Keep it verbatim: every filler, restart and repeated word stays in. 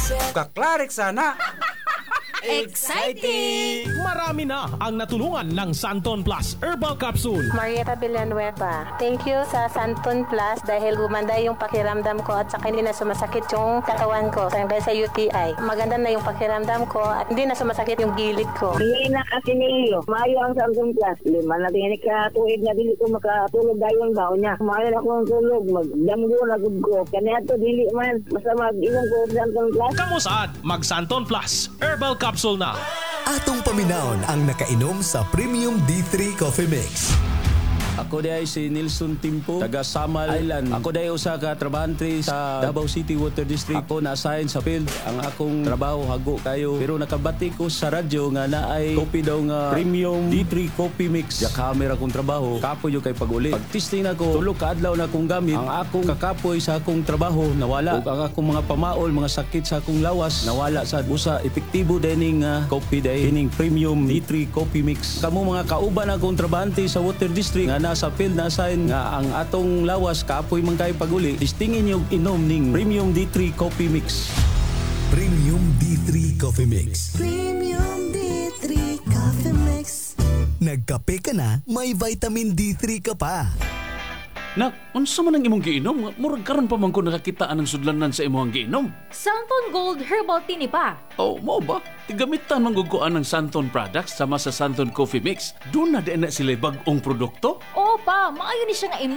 Kaklarik sana. Exciting! Marami na ang natulungan ng Santon Plus Herbal Capsule. Marieta Villanueva, thank you sa Santon Plus dahil gumanda yung pakiramdam ko at saka hindi na sumasakit yung katawan ko dahil sa U T I. Maganda na yung pakiramdam ko at hindi na sumasakit yung gilid ko. Hindi na kasi niyo. Mayo ang Santon Plus. Lima na tinik ka tuwid na dili ko makatulog dayon ba niya. Mayo na akong tulog. Magdamgo na gud ko. Kanya to dili man. Basta mag-inom ko og Santon Plus. Kamusad, mag Santon Plus Herbal Capsule na. Atong paminaon ang nakainom sa Premium D three Coffee Mix. Ako day si Nilson Timpo, taga Samal Island. Ako day usa ka trabahante sa Davao City Water District. Ako na-assign sa field. Ang akong trabaho hago kayo. Pero nakabati ko sa radyo nga naay kopi daw nga Premium D three Coffee Mix. Ya camera kong trabaho, kapoy yung kay pag-uli. Pag-testing ako, tulog ka adlaw na akong gamit. Ang akong kakapoy sa akong trabaho nawala. Ug ang akong mga pamaol, mga sakit sa akong lawas nawala sa usa. Epektibo dining uh, coffee day, dining Premium D three Coffee Mix. Kamo mga kauban akong trabahante sa Water District nga nasa field na sign nga ang atong lawas kaapoy man kay paguli, distingin yung inom ning Premium D three Coffee Mix. Premium D three Coffee Mix. Premium D three Coffee Mix. Nagkape ka na, may vitamin D three ka pa. Nak, unsa man ang imong giinom? Murag karon pa man ko nakakitaan ng sudlanan sa imong giinom. Santon Gold Herbal Tea ni pa. Oh, mo ba? Tigamitan man guguan ng Santon products sama sa Santon Coffee Mix. Doon na din na sila bag-ong produkto. Oo pa, maayo ni siya nga